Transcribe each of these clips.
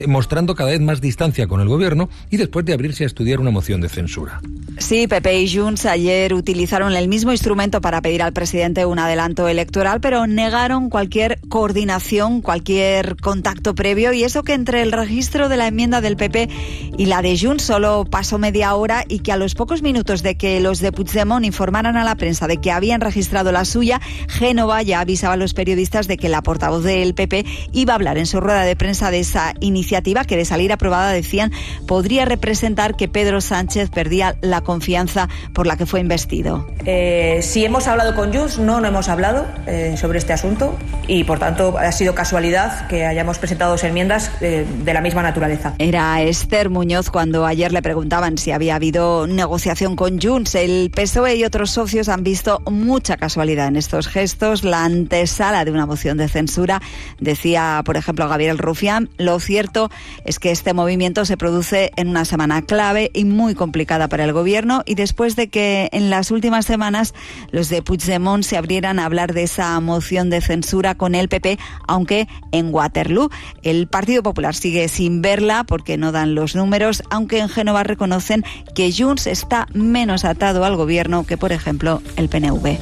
mostrando cada vez más distancia con el gobierno y después de abrirse a estudiar una moción de censura. Sí, PP y Junts ayer utilizaron el mismo instrumento para pedir al presidente un adelanto electoral, pero negaron cualquier coordinación, cualquier contacto previo, y eso que entre el registro de la enmienda del PP y la de Junts solo pasó media hora, y que a los pocos minutos de que los de Puigdemont informaran a la prensa de que habían registrado la suya, Génova ya avisaba a los periodistas de que la portavoz del PP iba a hablar en su rueda de prensa de esa iniciativa que, de salir aprobada, decían, podría representar que Pedro Sánchez perdía la confianza por la que fue investido. Si hemos hablado con Junts, no hemos hablado sobre este asunto, y por tanto ha sido casualidad que hayamos presentado dos enmiendas de la misma naturaleza. Era Esther Muñoz cuando ayer le preguntaban si había habido negociación con Junts. El PSOE y otros socios han visto mucha casualidad en estos gestos, la antesala de una moción de censura. Decía, por ejemplo, Gabriel Rufián, lo cierto es que este movimiento se produce en una semana clave y muy complicada para el gobierno, y después de que en las últimas semanas los de Puigdemont se abrieran a hablar de esa moción de censura con el PP, aunque en Waterloo. El Partido Popular sigue sin verla porque no dan los números, aunque en Génova reconocen que Junts está menos atado al gobierno que, por ejemplo, el PNV.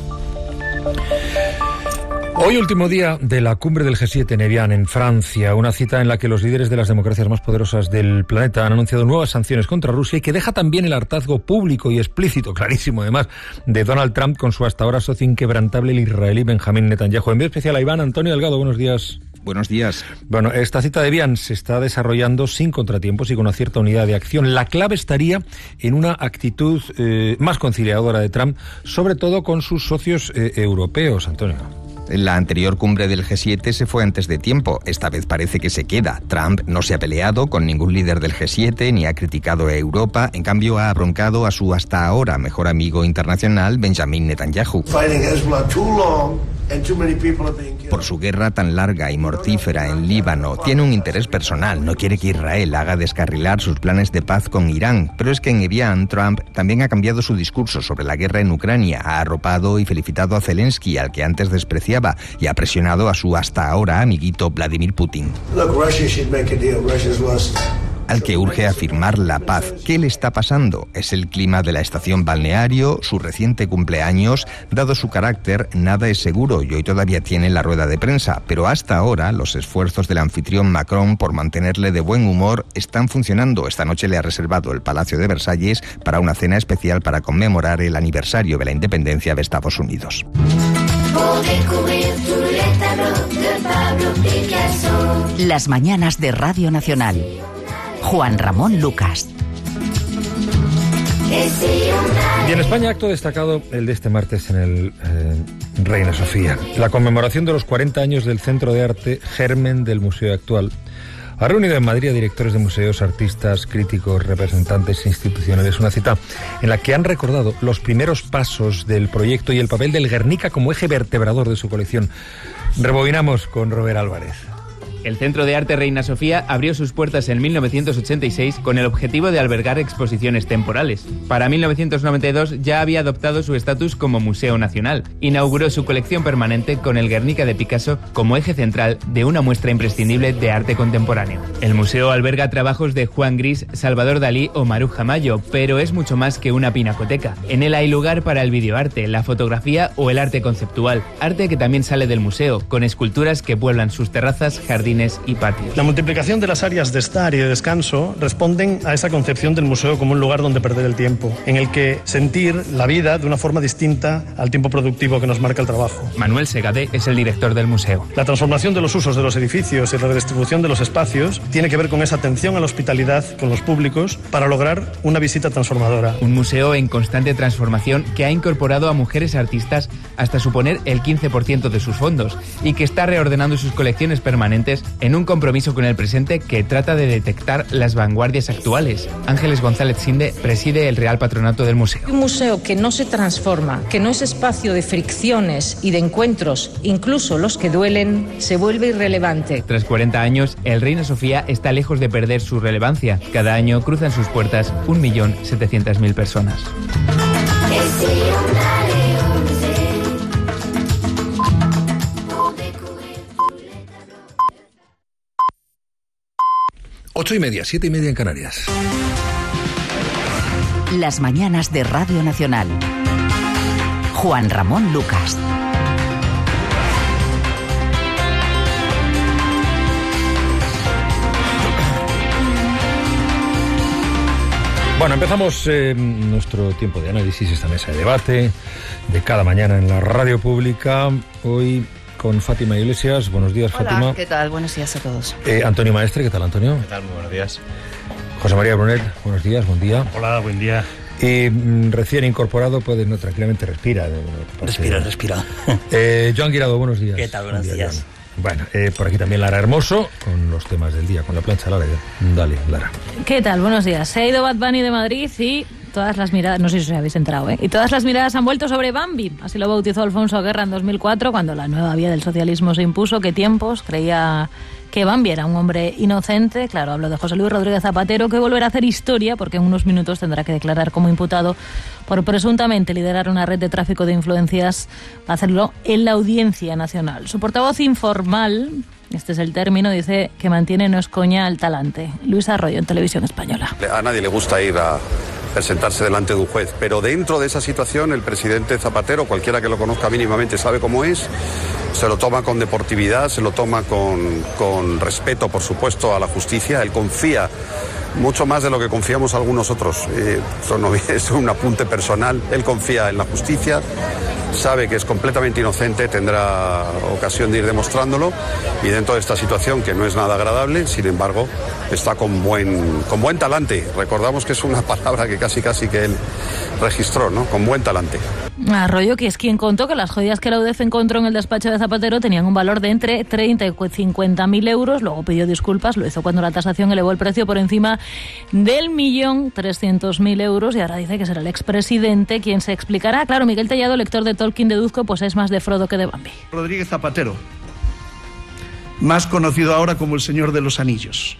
Hoy, último día de la cumbre del G7 en Evian, en Francia, una cita en la que los líderes de las democracias más poderosas del planeta han anunciado nuevas sanciones contra Rusia, y que deja también el hartazgo público y explícito, clarísimo además, de Donald Trump con su hasta ahora socio inquebrantable, el israelí Benjamín Netanyahu. Envío especial a Iván. Antonio Delgado, buenos días. Buenos días. Bueno, esta cita de Evian se está desarrollando sin contratiempos y con una cierta unidad de acción. La clave estaría en una actitud más conciliadora de Trump, sobre todo con sus socios europeos, Antonio. La anterior cumbre del G7 se fue antes de tiempo. Esta vez parece que se queda. Trump no se ha peleado con ningún líder del G7 ni ha criticado a Europa. En cambio, ha abroncado a su hasta ahora mejor amigo internacional, Benjamín Netanyahu, por su guerra tan larga y mortífera en Líbano. Tiene un interés personal, no quiere que Israel haga descarrilar sus planes de paz con Irán. Pero es que en Evian, Trump también ha cambiado su discurso sobre la guerra en Ucrania, ha arropado y felicitado a Zelensky, al que antes despreciaba, y ha presionado a su hasta ahora amiguito Vladimir Putin, al que urge a firmar la paz. ¿Qué le está pasando? ¿Es el clima de la estación balneario? ¿Su reciente cumpleaños? Dado su carácter, nada es seguro, y hoy todavía tiene la rueda de prensa. Pero hasta ahora, los esfuerzos del anfitrión Macron por mantenerle de buen humor están funcionando. Esta noche le ha reservado el Palacio de Versalles para una cena especial para conmemorar el aniversario de la independencia de Estados Unidos. Las mañanas de Radio Nacional. Juan Ramón Lucas. Y en España, acto destacado el de este martes en el Reina Sofía. La conmemoración de los 40 años del Centro de Arte Germen del Museo Actual ha reunido en Madrid a directores de museos, artistas, críticos, representantes institucionales. Una cita en la que han recordado los primeros pasos del proyecto y el papel del Guernica como eje vertebrador de su colección. Rebobinamos con Robert Álvarez. El Centro de Arte Reina Sofía abrió sus puertas en 1986 con el objetivo de albergar exposiciones temporales. Para 1992 ya había adoptado su estatus como Museo Nacional. Inauguró su colección permanente con el Guernica de Picasso como eje central de una muestra imprescindible de arte contemporáneo. El museo alberga trabajos de Juan Gris, Salvador Dalí o Maruja Mayo, pero es mucho más que una pinacoteca. En él hay lugar para el videoarte, la fotografía o el arte conceptual, arte que también sale del museo, con esculturas que pueblan sus terrazas, jardines y patios. La multiplicación de las áreas de estar y de descanso responden a esa concepción del museo como un lugar donde perder el tiempo, en el que sentir la vida de una forma distinta al tiempo productivo que nos marca el trabajo. Manuel Segadé es el director del museo. La transformación de los usos de los edificios y la redistribución de los espacios tiene que ver con esa atención a la hospitalidad con los públicos para lograr una visita transformadora. Un museo en constante transformación que ha incorporado a mujeres artistas hasta suponer el 15% de sus fondos y que está reordenando sus colecciones permanentes en un compromiso con el presente que trata de detectar las vanguardias actuales. Ángeles González Sinde preside el Real Patronato del museo. Un museo que no se transforma, que no es espacio de fricciones y de encuentros, incluso los que duelen, se vuelve irrelevante. Tras 40 años, el Reina Sofía está lejos de perder su relevancia. Cada año cruzan sus puertas 1.700.000 personas. 8:30, 7:30 en Canarias. Las mañanas de Radio Nacional. Juan Ramón Lucas. Bueno, empezamos nuestro tiempo de análisis, esta mesa de debate de cada mañana en la radio pública. Hoy con Fátima Iglesias. Buenos días, Hola, Fátima. ¿qué tal? Buenos días a todos. Antonio Maestre, ¿qué tal, Antonio? ¿Qué tal? Muy buenos días. José María Brunet, buenos días, buen día. Hola, buen día. Y recién incorporado, puedes tranquilamente respira. Respira. Joan Guirado, buenos días. ¿Qué tal? Buenos días. Bueno, por aquí también Lara Hermoso, con los temas del día, con la plancha. Lara, dale, Lara. ¿Qué tal? Buenos días. Se ha ido Bad Bunny de Madrid y todas las miradas, no sé si os habéis enterado, y todas las miradas han vuelto sobre Bambi. Así lo bautizó Alfonso Guerra en 2004, cuando la nueva vía del socialismo se impuso. ¿Qué tiempos? Creía que Bambi era un hombre inocente. Claro, hablo de José Luis Rodríguez Zapatero, que volverá a hacer historia porque en unos minutos tendrá que declarar como imputado por presuntamente liderar una red de tráfico de influencias, hacerlo en la Audiencia Nacional. Su portavoz informal, este es el término, dice que mantiene, no es coña, al talante. Luis Arroyo, en Televisión Española. A nadie le gusta ir a presentarse delante de un juez, pero dentro de esa situación el presidente Zapatero, cualquiera que lo conozca mínimamente sabe cómo es, se lo toma con deportividad, se lo toma con respeto, por supuesto, a la justicia. Él confía mucho más de lo que confiamos algunos otros. Esto no es un apunte personal. Él confía en la justicia, sabe que es completamente inocente, tendrá ocasión de ir demostrándolo, y dentro de esta situación, que no es nada agradable, sin embargo, está con buen talante. Recordamos que es una palabra que casi que él registró, ¿no? Con buen talante. Arroyo, que es quien contó que las joyas que la UDEF encontró en el despacho de Zapatero tenían un valor de entre 30 y 50.000 euros. Luego pidió disculpas, lo hizo cuando la tasación elevó el precio por encima del 1.300.000 euros, y ahora dice que será el expresidente quien se explicará. Claro, Miguel Tellado, lector de Tolkien, deduzco, pues es más de Frodo que de Bambi. Rodríguez Zapatero, más conocido ahora como el Señor de los Anillos.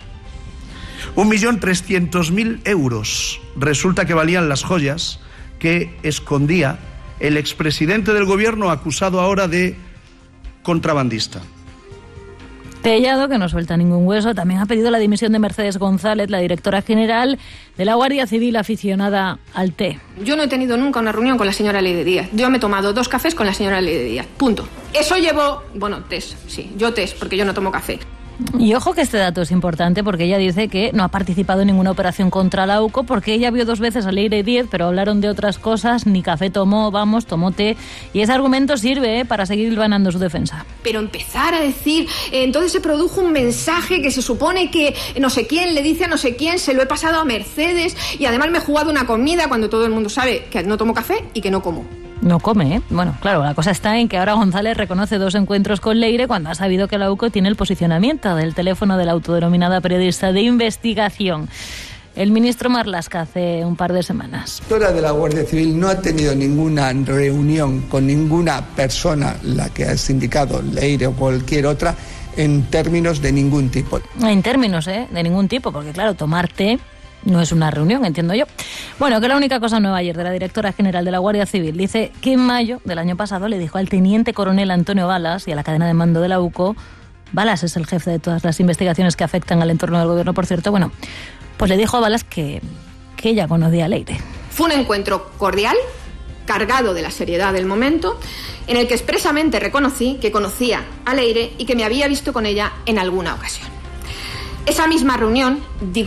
1.300.000 euros resulta que valían las joyas que escondía el expresidente del gobierno, acusado ahora de contrabandista. Tellado, que no suelta ningún hueso, también ha pedido la dimisión de Mercedes González, la directora general de la Guardia Civil, aficionada al té. Yo no he tenido nunca una reunión con la señora Leire Díaz. Yo me he tomado 2 cafés con la señora Leire Díaz. Punto. Eso llevó... Bueno, test, sí. Yo test, porque yo no tomo café. Y ojo que este dato es importante, porque ella dice que no ha participado en ninguna operación contra la UCO, porque ella vio 2 veces a Leire Díaz, pero hablaron de otras cosas. Ni café tomó, tomó té. Y ese argumento sirve para seguir hilvanando su defensa. Pero empezar a decir, entonces se produjo un mensaje que se supone que no sé quién le dice a no sé quién, se lo he pasado a Mercedes, y además me he jugado una comida cuando todo el mundo sabe que no tomo café y que no como. No come, ¿eh? Bueno, claro, la cosa está en que ahora González reconoce 2 encuentros con Leire cuando ha sabido que la UCO tiene el posicionamiento del teléfono de la autodenominada periodista de investigación. El ministro Marlaska hace un par de semanas. La directora de la Guardia Civil no ha tenido ninguna reunión con ninguna persona, la que has indicado, Leire o cualquier otra, en términos de ningún tipo. En términos, de ningún tipo, porque claro, tomar té no es una reunión, entiendo yo. Bueno, que la única cosa nueva ayer de la directora general de la Guardia Civil dice que en mayo del año pasado le dijo al teniente coronel Antonio Balas y a la cadena de mando de la UCO, Balas es el jefe de todas las investigaciones que afectan al entorno del gobierno, por cierto, bueno, pues le dijo a Balas que ella conocía a Leire. Fue un encuentro cordial, cargado de la seriedad del momento, en el que expresamente reconocí que conocía a Leire y que me había visto con ella en alguna ocasión. Esa misma reunión,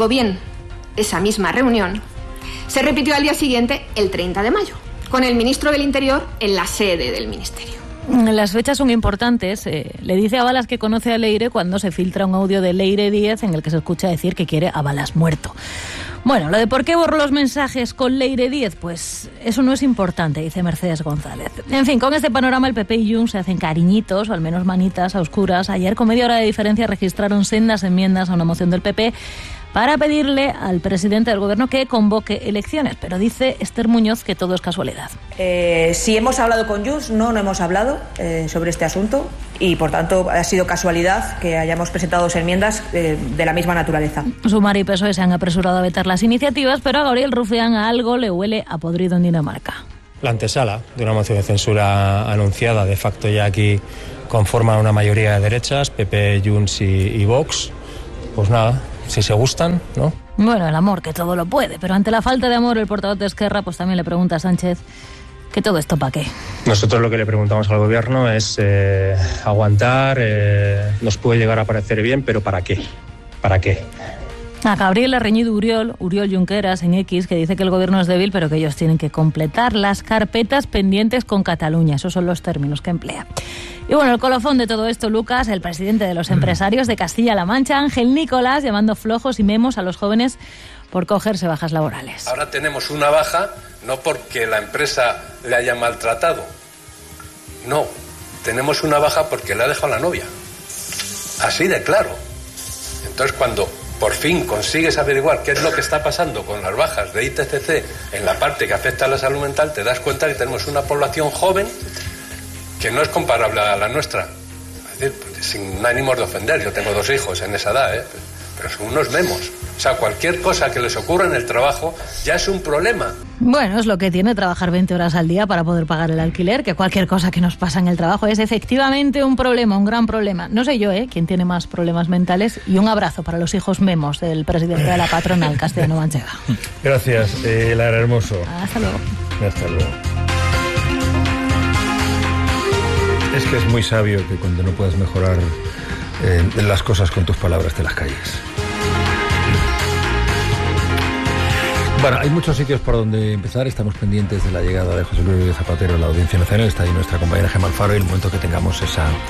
esa misma reunión se repitió al día siguiente, el 30 de mayo, con el ministro del Interior en la sede del ministerio. Las fechas son importantes. Le dice a Balas que conoce a Leire cuando se filtra un audio de Leire Díaz en el que se escucha decir que quiere a Balas muerto. Bueno, lo de por qué borró los mensajes con Leire Díaz, pues eso no es importante, dice Mercedes González. En fin, con este panorama el PP y Junts se hacen cariñitos, o al menos manitas a oscuras. Ayer, con media hora de diferencia, registraron sendas enmiendas a una moción del PP para pedirle al presidente del gobierno que convoque elecciones. Pero dice Esther Muñoz que todo es casualidad. Si hemos hablado con Junts, no hemos hablado sobre este asunto, y por tanto ha sido casualidad que hayamos presentado 2 enmiendas de la misma naturaleza. Sumar y PSOE se han apresurado a vetar las iniciativas, pero a Gabriel Rufián a algo le huele a podrido en Dinamarca. La antesala de una moción de censura anunciada, de facto ya aquí conforman una mayoría de derechas, PP, Junts y Vox. Pues nada, si se gustan, ¿no? Bueno, el amor, que todo lo puede, pero ante la falta de amor, el portavoz de Esquerra pues también le pregunta a Sánchez que todo esto ¿para qué? Nosotros lo que le preguntamos al gobierno es aguantar, nos puede llegar a parecer bien, pero ¿para qué? ¿Para qué? A Gabriel le ha reñido Uriol Junqueras en X, que dice que el gobierno es débil, pero que ellos tienen que completar las carpetas pendientes con Cataluña. Esos son los términos que emplea. Y bueno, el colofón de todo esto, Lucas, el presidente de los empresarios de Castilla-La Mancha, Ángel Nicolás, llamando flojos y memos a los jóvenes por cogerse bajas laborales. Ahora tenemos una baja no porque la empresa le haya maltratado. No, tenemos una baja porque le ha dejado la novia. Así de claro. Entonces, cuando por fin consigues averiguar qué es lo que está pasando con las bajas de ITCC en la parte que afecta a la salud mental, te das cuenta que tenemos una población joven que no es comparable a la nuestra. Es decir, sin ánimos de ofender, yo tengo 2 hijos en esa edad, pero son unos memos. O sea, cualquier cosa que les ocurra en el trabajo ya es un problema. Bueno, es lo que tiene trabajar 20 horas al día para poder pagar el alquiler, que cualquier cosa que nos pasa en el trabajo es efectivamente un problema, un gran problema. No sé yo, quién tiene más problemas mentales. Y un abrazo para los hijos memos del presidente de la patronal castellano-manchega. Gracias, Lara Hermoso. Hasta luego. Hasta luego. Es que es muy sabio que cuando no puedas mejorar las cosas con tus palabras te las calles. Bueno, hay muchos sitios por donde empezar. Estamos pendientes de la llegada de José Luis Zapatero a la Audiencia Nacional. Está ahí nuestra compañera Gemma Alfaro, y en el momento que tengamos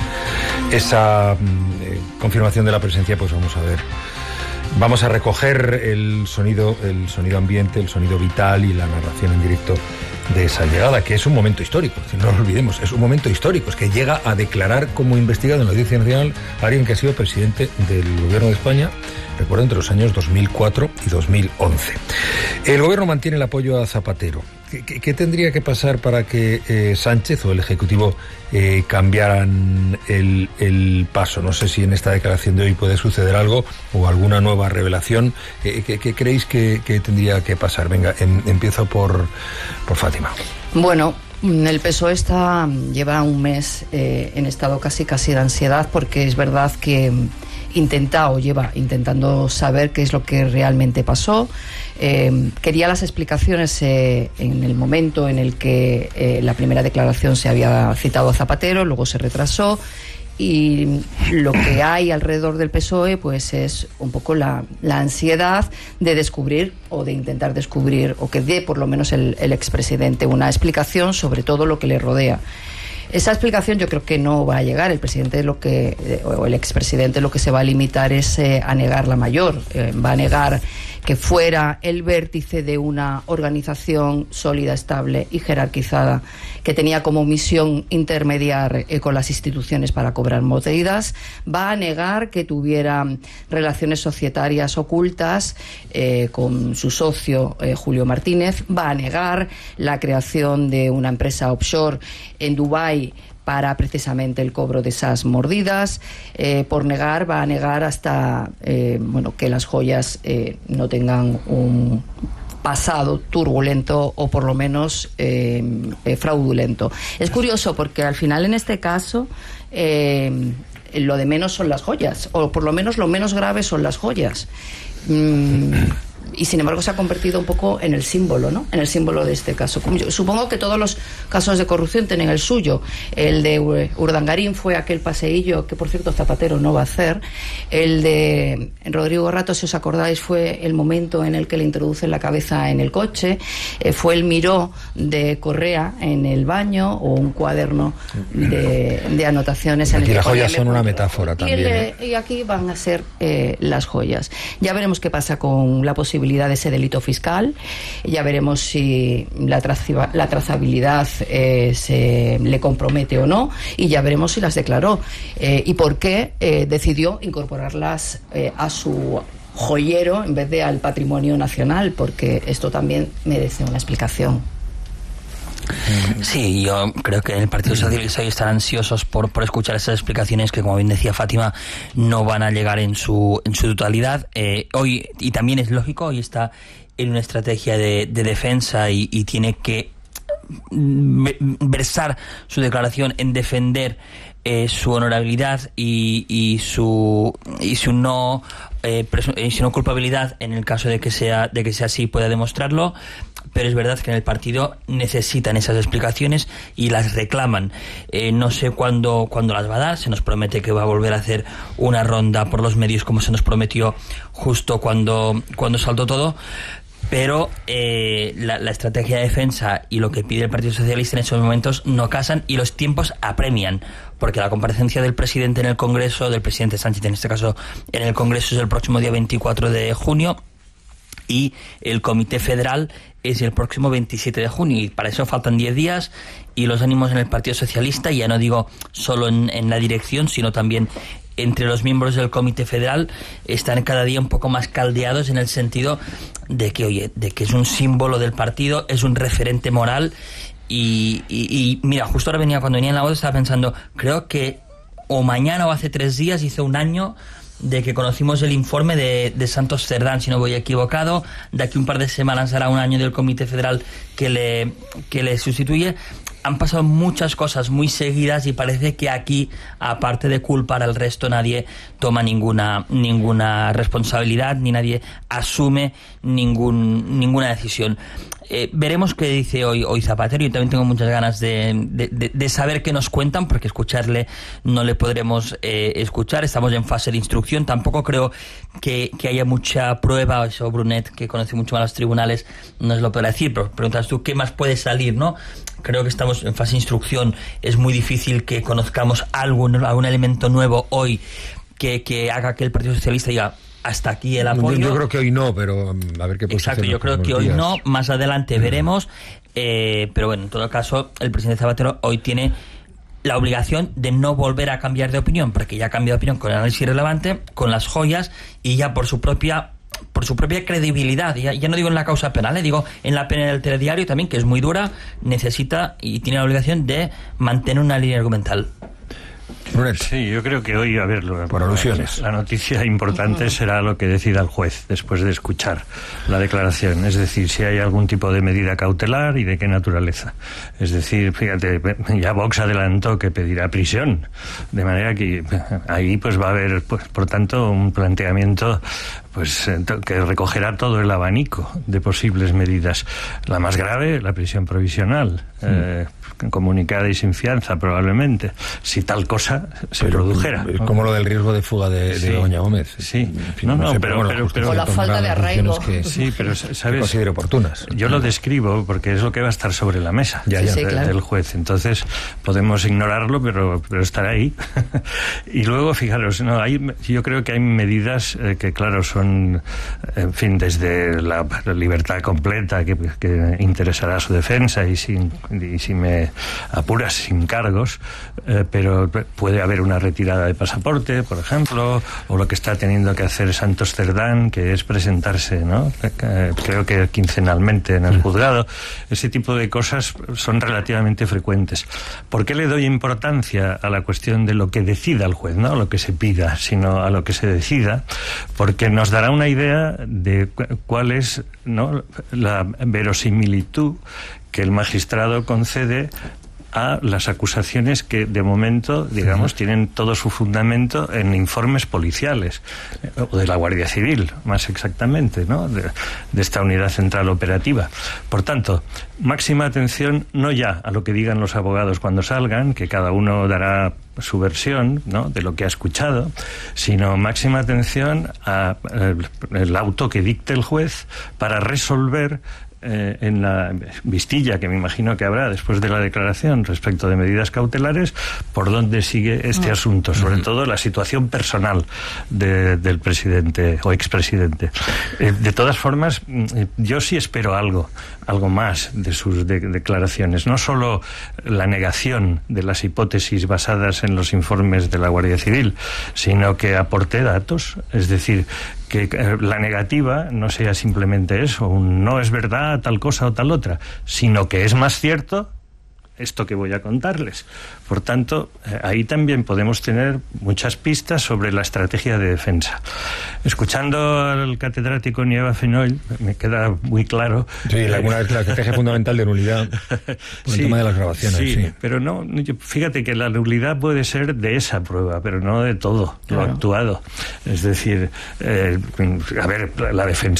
esa confirmación de la presencia, pues vamos a recoger el sonido ambiente, el sonido vital y la narración en directo de esa llegada, que es un momento histórico, si no lo olvidemos, es un momento histórico, es que llega a declarar como investigado en la Audiencia Nacional a alguien que ha sido presidente del Gobierno de España, recuerdo, entre los años 2004 y 2011. El Gobierno mantiene el apoyo a Zapatero. ¿Qué tendría que pasar para que Sánchez o el Ejecutivo cambiaran el paso? No sé si en esta declaración de hoy puede suceder algo o alguna nueva revelación. ¿Qué creéis que tendría que pasar? Venga, empiezo por Fátima. Bueno, el PSOE lleva un mes en estado casi de ansiedad, porque es verdad que lleva intentando saber qué es lo que realmente pasó. Quería las explicaciones en el momento en el que la primera declaración se había citado a Zapatero, luego se retrasó, y lo que hay alrededor del PSOE pues es un poco la ansiedad de descubrir o de intentar descubrir, o que dé por lo menos el expresidente una explicación sobre todo lo que le rodea. Esa explicación yo creo que no va a llegar. El presidente o el expresidente lo que se va a limitar es a negar la mayor. Va a negar que fuera el vértice de una organización sólida, estable y jerarquizada, que tenía como misión intermediar con las instituciones para cobrar medidas. Va a negar que tuviera relaciones societarias ocultas con su socio Julio Martínez. Va a negar la creación de una empresa offshore en Dubái para precisamente el cobro de esas mordidas. Va a negar hasta que las joyas no tengan un pasado turbulento o por lo menos fraudulento. Es curioso porque al final en este caso lo de menos son las joyas, o por lo menos lo menos grave son las joyas. Y sin embargo se ha convertido un poco en el símbolo, ¿no? En el símbolo de este caso. Supongo que todos los casos de corrupción tienen el suyo. El de Urdangarín fue aquel paseillo que, por cierto, Zapatero no va a hacer. El de Rodrigo Rato, si os acordáis, fue el momento en el que le introducen la cabeza en el coche. Fue el miró de Correa en el baño, o un cuaderno de anotaciones. Aquí las joyas son una metáfora también. Y aquí van a ser las joyas. Ya veremos qué pasa con la posibilidad de ese delito fiscal. Ya veremos si la trazabilidad se le compromete o no, y ya veremos si las declaró y por qué decidió incorporarlas a su joyero en vez de al patrimonio nacional, porque esto también merece una explicación. Sí, yo creo que en el Partido Socialista hoy están ansiosos por escuchar esas explicaciones que, como bien decía Fátima, no van a llegar en su totalidad. Hoy, y también es lógico, hoy está en una estrategia de defensa y tiene que versar su declaración en defender su honorabilidad y su no insinuó culpabilidad en el caso de que sea así, pueda demostrarlo, pero es verdad que en el partido necesitan esas explicaciones y las reclaman. No sé cuándo las va a dar. Se nos promete que va a volver a hacer una ronda por los medios como se nos prometió justo cuando saltó todo. Pero la estrategia de defensa y lo que pide el Partido Socialista en esos momentos no casan y los tiempos apremian, porque la comparecencia del presidente en el Congreso, del presidente Sánchez en este caso en el Congreso, es el próximo día 24 de junio y el Comité Federal es el próximo 27 de junio y para eso faltan 10 días y los ánimos en el Partido Socialista, ya no digo solo en la dirección, sino también entre los miembros del Comité Federal, están cada día un poco más caldeados en el sentido de que, es un símbolo del partido, es un referente moral y mira, justo ahora cuando venía en la voz estaba pensando, creo que o mañana o hace 3 días hizo un año de que conocimos el informe de Santos Cerdán, si no voy equivocado. De aquí un par de semanas hará un año del Comité Federal que le sustituye. Han pasado muchas cosas muy seguidas y parece que aquí, aparte de culpar al resto, nadie toma ninguna responsabilidad ni nadie asume ninguna decisión. Veremos qué dice hoy Zapatero. Yo también tengo muchas ganas de saber qué nos cuentan, porque escucharle no le podremos escuchar. Estamos en fase de instrucción. Tampoco creo que haya mucha prueba. Eso Brunet, que conoce mucho más los tribunales, nos lo podrá decir. Pero preguntas tú, ¿qué más puede salir, no? Creo que estamos en fase de instrucción. Es muy difícil que conozcamos algún elemento nuevo hoy que haga que el Partido Socialista diga hasta aquí el apoyo. Yo creo que hoy no, pero a ver qué pasa. Exacto, yo creo que hoy no, más adelante veremos. Pero bueno, en todo caso, el presidente Zapatero hoy tiene la obligación de no volver a cambiar de opinión, porque ya ha cambiado de opinión con el análisis relevante, con las joyas y ya por su propia credibilidad, ya no digo en la causa penal, digo en la pena del telediario también, que es muy dura, necesita y tiene la obligación de mantener una línea argumental. Sí, yo creo que hoy, por alusiones, la noticia importante será lo que decida el juez después de escuchar la declaración, es decir, si hay algún tipo de medida cautelar y de qué naturaleza. Es decir, fíjate, ya Vox adelantó que pedirá prisión, de manera que ahí pues va a haber, pues, por tanto, un planteamiento pues que recogerá todo el abanico de posibles medidas. La más grave, la prisión provisional, comunicada y sin fianza probablemente, si tal cosa se produjera. Como lo del riesgo de fuga de Begoña Gómez. Sí, en fin, pero o la falta de arraigo. Sí, pero sabes, considero oportunas. Yo lo describo porque es lo que va a estar sobre la mesa del juez. Entonces podemos ignorarlo, pero estará ahí. Y luego, fijaros, yo creo que hay medidas que, claro, son, en fin, desde la libertad completa que interesará a su defensa y si me apuras, sin cargos, pero puede haber una retirada de pasaporte, por ejemplo, o lo que está teniendo que hacer Santos Cerdán, que es presentarse, ¿no? Creo que quincenalmente en el juzgado. Ese tipo de cosas son relativamente frecuentes. ¿Por qué le doy importancia a la cuestión de lo que decida el juez, no a lo que se pida, sino a lo que se decida? Porque nos dará una idea de cuál es, ¿no?, la verosimilitud que el magistrado concede a las acusaciones que de momento, digamos, tienen todo su fundamento en informes policiales o de la Guardia Civil, más exactamente, ¿no?, de esta unidad central operativa. Por tanto, máxima atención no ya a lo que digan los abogados cuando salgan, que cada uno dará su versión, ¿no?, de lo que ha escuchado, sino máxima atención a el auto que dicte el juez para resolver en la vistilla que me imagino que habrá después de la declaración respecto de medidas cautelares, por dónde sigue este asunto, sobre todo la situación personal del presidente o expresidente. De todas formas, yo sí espero algo más de sus declaraciones, no solo la negación de las hipótesis basadas en los informes de la Guardia Civil, sino que aporte datos, es decir, que la negativa no sea simplemente eso, un no es verdad, tal cosa o tal otra, sino que es más cierto esto que voy a contarles. Por tanto, ahí también podemos tener muchas pistas sobre la estrategia de defensa. Escuchando al catedrático Nieva Fenoll, me queda muy claro... Sí, la estrategia fundamental de nulidad por el tema de las grabaciones. Sí, pero no, fíjate que la nulidad puede ser de esa prueba, pero no de todo lo actuado. Es decir, a ver, la defensa